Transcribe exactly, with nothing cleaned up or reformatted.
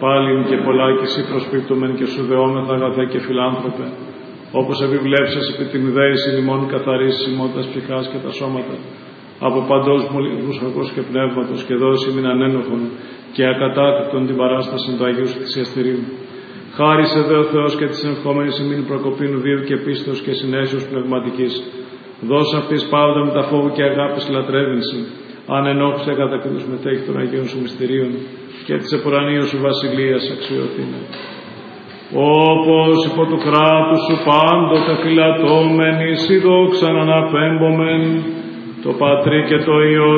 πάλιν και πολλά κι εσύ προσπίπτωμεν και σου δεόμεθα αγαθέ και φιλάνθρωπε, όπως επιβλέψας επί την ιδέηση ημών καθαρής ημώτας ψυχάς και τα σώματα, από παντός μολυσμούς φαγός και πνεύματος, και δώσει μην ανένοχον και ακατάτητον την παράσταση του Αγίου σου θυσιαστηρίου. Χάρισε δε ο Θεός και της ευχόμενης ημίν προκοπήν βίου και πίστος και συνέσεως πνευματικής. Δώσε αυτής πάντα με τα φόβου και αγάπης λατρεύεινση, αν ενόχουσε κατά και τους μετέχει των Αγίων σου μυστηρίων και της επουρανίου σου βασιλείας αξιοθήνε. Όπως υπό του κράτους σου πάντοτε φυλατώμενοι, σοι δόξαν αναπέμπομεν, το Πατρί και το Υιό